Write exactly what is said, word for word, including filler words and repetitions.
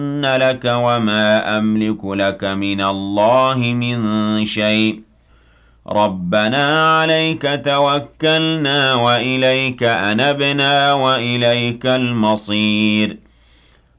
لك وما أملك لك من الله من شيء ربنا عليك توكلنا وإليك أنبنا وإليك المصير